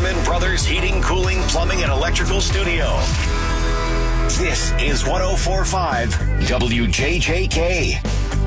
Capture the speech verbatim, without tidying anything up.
Harmon Brothers Heating, Cooling, Plumbing, and Electrical Studio. This is one oh four point five W J J K.